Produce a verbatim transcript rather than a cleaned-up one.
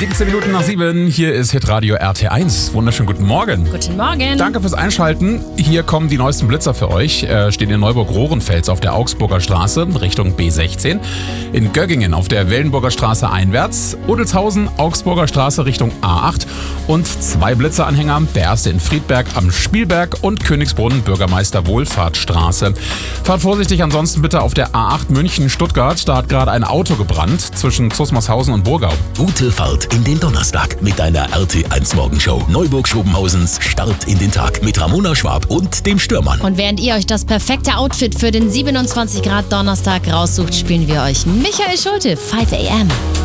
siebzehn Minuten nach sieben, hier ist Hitradio R T eins. Wunderschönen guten Morgen. Guten Morgen. Danke fürs Einschalten. Hier kommen die neuesten Blitzer für euch. Äh, stehen in Neuburg-Rohrenfels auf der Augsburger Straße Richtung B sechzehn. In Göggingen auf der Wellenburger Straße einwärts. Odelshausen, Augsburger Straße Richtung A acht. Und zwei Blitzeranhänger. Der erste in Friedberg am Spielberg und Königsbrunn, Bürgermeister Wohlfahrtstraße. Fahrt vorsichtig ansonsten bitte auf der A acht München-Stuttgart. Da hat gerade ein Auto gebrannt zwischen Zusmarshausen und Burgau. Gute Fahrt in den Donnerstag mit deiner R T eins Morgenshow. Neuburg-Schobenhausens Start in den Tag mit Ramona Schwab und dem Stürmann. Und während ihr euch das perfekte Outfit für den siebenundzwanzig Grad Donnerstag raussucht, spielen wir euch Michael Schulte, five a m